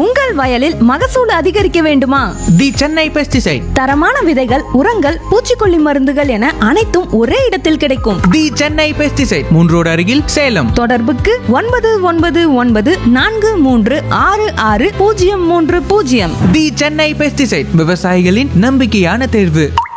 உங்கள் வயலில் மகசூல் அதிகரிக்க வேண்டுமா? தி சென்னை பெஸ்டிசைட். தரமான விதைகள், உரங்கள், பூச்சிக்கொல்லி மருந்துகள் என அனைத்தும் ஒரே இடத்தில் கிடைக்கும். தி சென்னை பெஸ்டிசைட், 3 ரோடு அருகில், சேலம். தொடர்புக்கு 9999436630. தி சென்னை பெஸ்டிசைட், விவசாயிகளின் நம்பிக்கையான தேர்வு.